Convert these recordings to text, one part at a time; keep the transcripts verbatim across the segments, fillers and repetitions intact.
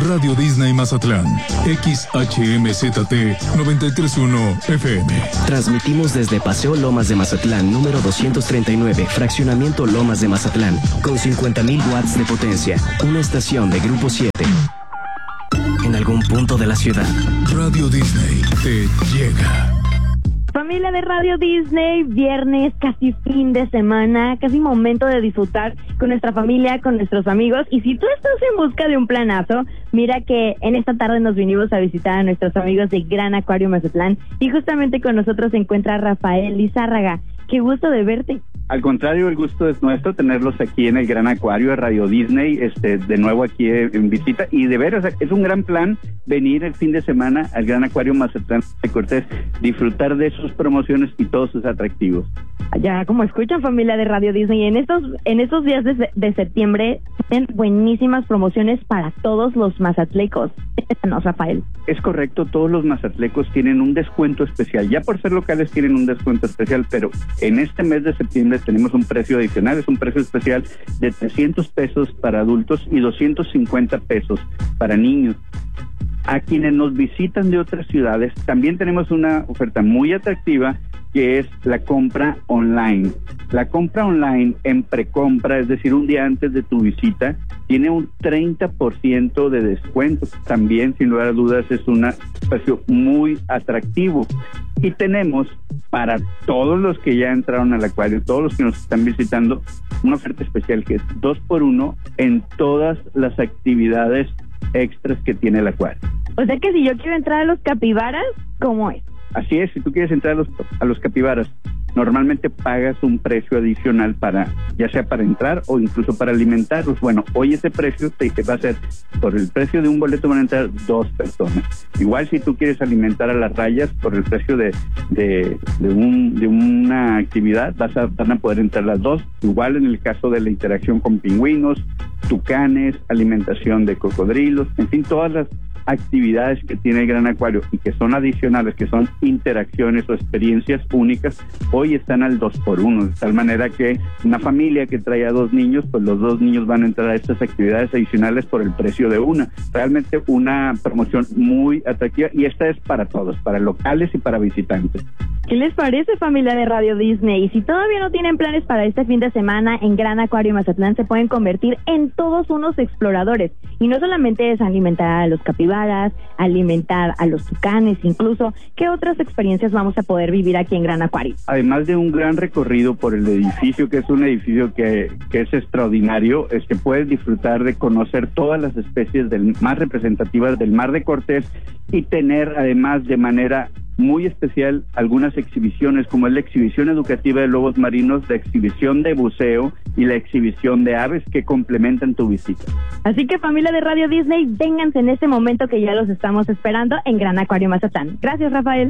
Radio Disney Mazatlán, X H M Z T noventa y tres punto uno F M. Transmitimos desde Paseo Lomas de Mazatlán, número doscientos treinta y nueve, Fraccionamiento Lomas de Mazatlán, con cincuenta mil watts de potencia, una estación de Grupo siete. En algún punto de la ciudad, Radio Disney te llega. Familia de Radio Disney, viernes, casi fin de semana, casi momento de disfrutar con nuestra familia, con nuestros amigos. Y si tú estás en busca de un planazo, mira que en esta tarde nos vinimos a visitar a nuestros amigos de Gran Acuario Mazatlán. Y justamente con nosotros se encuentra Rafael Lizárraga. Qué gusto de verte. Al contrario, el gusto es nuestro tenerlos aquí en el Gran Acuario de Radio Disney, este, de nuevo aquí en visita, y de veras, es un gran plan venir el fin de semana al Gran Acuario Mazatlán de Cortés, disfrutar de sus promociones y todos sus atractivos. Ya, como escuchan, familia de Radio Disney, en estos en estos días de, de septiembre tienen buenísimas promociones para todos los mazatlecos. No, Rafael. Es correcto, todos los mazatlecos tienen un descuento especial. Ya por ser locales tienen un descuento especial, pero en este mes de septiembre tenemos un precio adicional, es un precio especial de trescientos pesos para adultos y doscientos cincuenta pesos para niños. A quienes nos visitan de otras ciudades, también tenemos una oferta muy atractiva, que es la compra online. La compra online en precompra, es decir, un día antes de tu visita, tiene un treinta por ciento de descuento. También, sin lugar a dudas, es un precio muy atractivo. Y tenemos para todos los que ya entraron al acuario, todos los que nos están visitando, una oferta especial que es dos por uno en todas las actividades extras que tiene el acuario. O sea que si yo quiero entrar a los capibaras, ¿cómo es? Así es, si tú quieres entrar a los, a los capibaras, normalmente pagas un precio adicional para, ya sea para entrar o incluso para alimentarlos. Bueno, hoy ese precio te, te va a ser, por el precio de un boleto van a entrar dos personas. Igual si tú quieres alimentar a las rayas, por el precio de, de, de, un, de una actividad, vas a, van a poder entrar las dos. Igual en el caso de la interacción con pingüinos, tucanes, alimentación de cocodrilos, en fin, todas las actividades que tiene el Gran Acuario y que son adicionales, que son interacciones o experiencias únicas, hoy están al dos por uno, de tal manera que una familia que trae a dos niños, pues los dos niños van a entrar a estas actividades adicionales por el precio de una. Realmente una promoción muy atractiva, y esta es para todos, para locales y para visitantes. ¿Qué les parece, familia de Radio Disney? Y si todavía no tienen planes para este fin de semana en Gran Acuario Mazatlán, se pueden convertir en todos unos exploradores. Y no solamente es alimentar a los capibaras, alimentar a los tucanes, incluso, ¿qué otras experiencias vamos a poder vivir aquí en Gran Acuario? Además de un gran recorrido por el edificio, que es un edificio que, que es extraordinario, es que puedes disfrutar de conocer todas las especies del, más representativas del Mar de Cortés, y tener además de manera muy especial algunas exhibiciones, como es la exhibición educativa de lobos marinos, la exhibición de buceo y la exhibición de aves, que complementan tu visita. Así que, familia de Radio Disney, vénganse en este momento que ya los estamos esperando en Gran Acuario Mazatlán. Gracias, Rafael.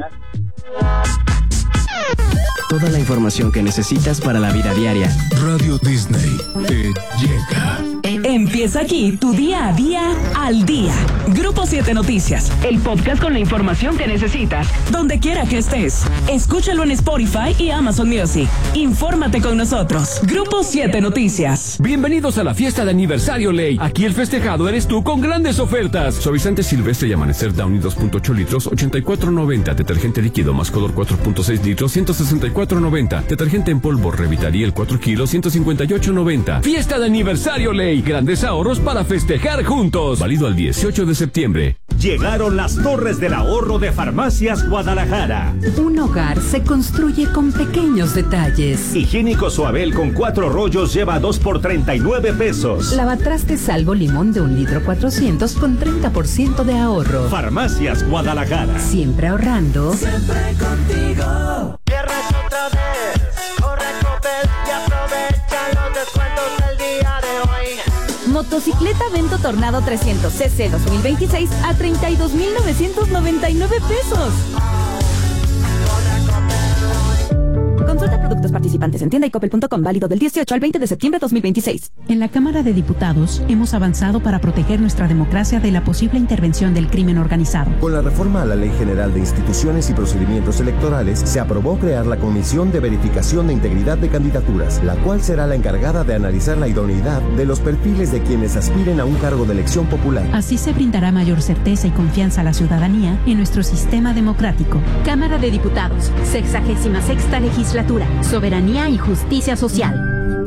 Toda la información que necesitas para la vida diaria. Radio Disney te llega. Empieza aquí tu día a día al día. Grupo siete Noticias, el podcast con la información que necesitas, donde quiera que estés. Escúchalo en Spotify y Amazon Music. Infórmate con nosotros. Grupo siete Noticias. Bienvenidos a la fiesta de aniversario Ley. Aquí el festejado eres tú con grandes ofertas. Suavizante Silvestre y Amanecer Downy dos punto ocho litros, ochenta y cuatro noventa. Detergente líquido más color cuatro punto seis litros, ciento sesenta y cuatro noventa. Detergente en polvo Revitariel cuatro kilos, ciento cincuenta y ocho noventa. Fiesta de aniversario Ley. Grandes ahorros para festejar juntos. Válido al dieciocho de septiembre. Llegaron las Torres del Ahorro de Farmacias Guadalajara. Un hogar se construye con pequeños detalles. Higiénico Suabel con cuatro rollos lleva dos por treinta y nueve pesos. Lavatrastes Salvo Limón de un litro cuatrocientos con treinta por ciento de ahorro. Farmacias Guadalajara. Siempre ahorrando. Siempre contigo. Viernes otra vez. Corre, Coppel y aprovecha los descuentos del día de hoy. Motocicleta Vento Tornado trescientos C C dos mil veintiséis a treinta y dos mil novecientos noventa y nueve pesos. Consulta Consulta productos participantes en tienda y coppel punto com, válido del dieciocho al veinte de septiembre de dos mil veintiséis. En la Cámara de Diputados hemos avanzado para proteger nuestra democracia de la posible intervención del crimen organizado. Con la reforma a la Ley General de Instituciones y Procedimientos Electorales, se aprobó crear la Comisión de Verificación de Integridad de Candidaturas, la cual será la encargada de analizar la idoneidad de los perfiles de quienes aspiren a un cargo de elección popular. Así se brindará mayor certeza y confianza a la ciudadanía en nuestro sistema democrático. Cámara de Diputados, sexagésima sexta legislatura, soberanía y justicia social.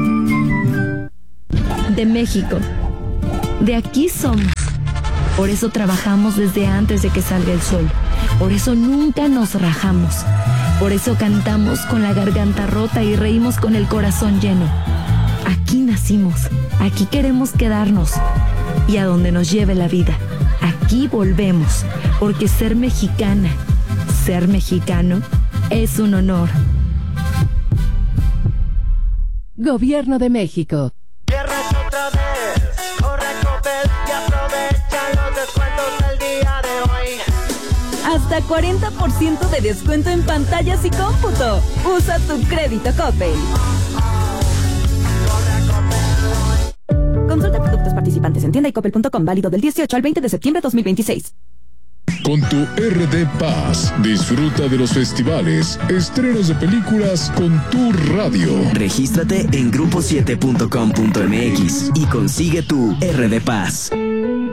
De México. De aquí somos. Por eso trabajamos desde antes de que salga el sol. Por eso nunca nos rajamos. Por eso cantamos con la garganta rota y reímos con el corazón lleno. Aquí nacimos. Aquí queremos quedarnos. Y a donde nos lleve la vida. Aquí volvemos. Porque ser mexicana, ser mexicano, es un honor. Gobierno de México. Viernes otra vez, corre Coppel y aprovecha los descuentos del día de hoy. Hasta cuarenta por ciento de descuento en pantallas y cómputo. Usa tu crédito Coppel. Consulta productos participantes en tienda y coppel punto com, válido del dieciocho al veinte de septiembre de dos mil veintiséis. Con tu R D Pass, disfruta de los festivales, estrenos de películas con tu radio. Regístrate en grupo siete punto com punto m x y consigue tu R D Pass.